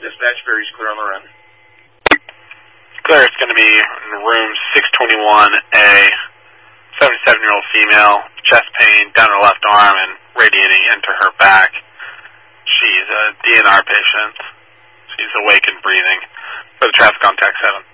Dispatch, Ferry's clear on the run. Clear, it's going to be in room 621A, 77-year-old female, chest pain down her left arm and radiating into her back. She's a DNR patient. She's awake and breathing. For the traffic contact 7.